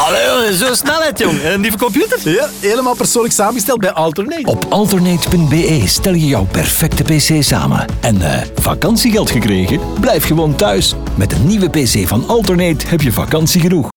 Allee, zo snelheid, jong. Een nieuwe computer? Ja, helemaal persoonlijk samengesteld bij Alternate. Op alternate.be stel je jouw perfecte pc samen. En vakantiegeld gekregen? Blijf gewoon thuis. Met een nieuwe pc van Alternate heb je vakantie genoeg.